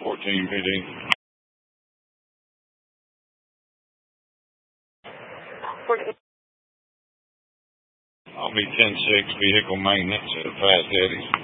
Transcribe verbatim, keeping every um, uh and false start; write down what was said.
fourteen P D. I'll be ten six vehicle maintenance at Fast Eddie's.